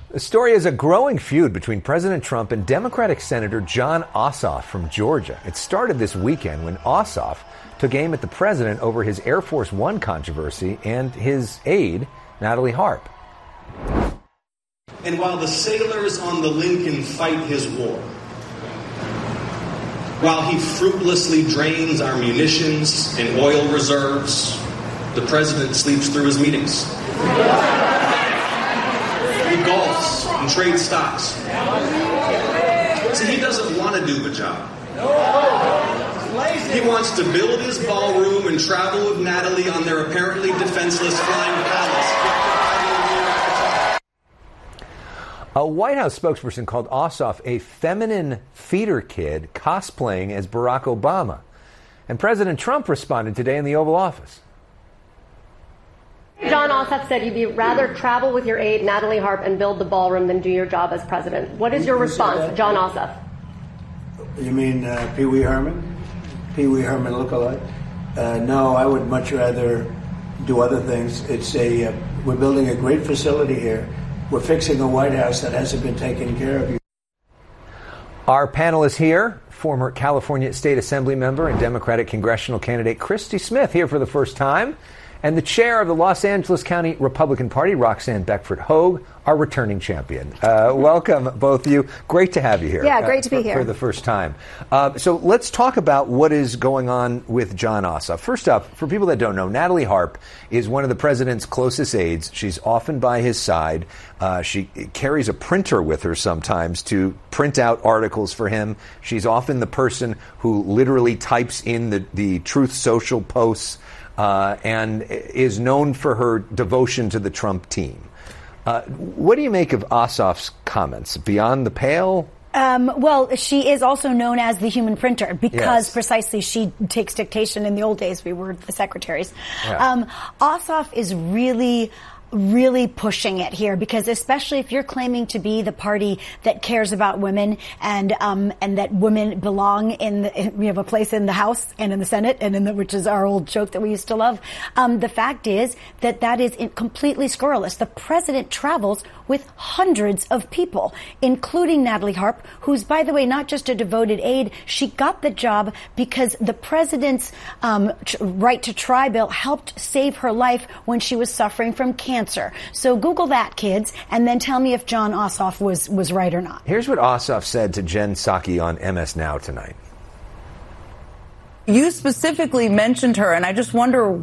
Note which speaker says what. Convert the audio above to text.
Speaker 1: The story is a growing feud between President Trump and Democratic Senator Jon Ossoff from Georgia. It started this weekend when Ossoff took aim at the president over his Air Force One controversy and his aide, Natalie Harp.
Speaker 2: And while the sailors on the Lincoln fight his war, while he fruitlessly drains our munitions and oil reserves, the president sleeps through his meetings. He golfs and trades stocks. See, he doesn't want to do the job. He wants to build his ballroom and travel with Natalie on their apparently defenseless flying palace.
Speaker 1: A White House spokesperson called Ossoff a feminine feeder kid cosplaying as Barack Obama. And President Trump responded today in the Oval Office.
Speaker 3: Jon Ossoff said you'd rather travel with your aide, Natalie Harp, and build the ballroom than do your job as president. What is your response, Jon Ossoff?
Speaker 4: You mean Pee Wee Herman? Pee Wee Herman lookalike? No, I would much rather do other things. We're building a great facility here. We're fixing a White House that hasn't been taken care of.
Speaker 1: Our panelists here, former California State Assembly member and Democratic congressional candidate Christy Smith, here for the first time. And the chair of the Los Angeles County Republican Party, Roxanne Beckford Hogue, our returning champion. Welcome, both of you. Great to have you here.
Speaker 5: Yeah, great to be here.
Speaker 1: For the first time. So let's talk about what is going on with Jon Ossoff. First up, for people that don't know, Natalie Harp is one of the president's closest aides. She's often by his side. She carries a printer with her sometimes to print out articles for him. She's often the person who literally types in the Truth Social posts. And is known for her devotion to the Trump team. What do you make of Ossoff's comments? Beyond the pale?
Speaker 5: Well, she is also known as the human printer because precisely she takes dictation. In the old days, we were the secretaries. Yeah. Ossoff is really pushing it here because especially if you're claiming to be the party that cares about women and that women belong we have a place in the House and in the Senate and which is our old joke that we used to love. The fact is that is completely scurrilous. The president travels with hundreds of people, including Natalie Harp, who's, by the way, not just a devoted aide. She got the job because the president's right to try bill helped save her life when she was suffering from cancer. So Google that, kids, and then tell me if Jon Ossoff was right or not.
Speaker 1: Here's what Ossoff said to Jen Psaki on MS Now tonight.
Speaker 6: You specifically mentioned her, and I just wonder